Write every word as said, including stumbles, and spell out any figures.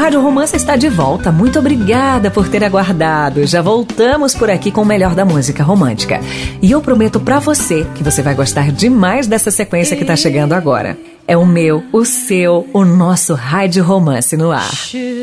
Rádio Romance está de volta. Muito obrigada por ter aguardado. Já voltamos por aqui com o melhor da música romântica. E eu prometo pra você que você vai gostar demais dessa sequência que tá chegando agora. É o meu, o seu, o nosso Rádio Romance no ar.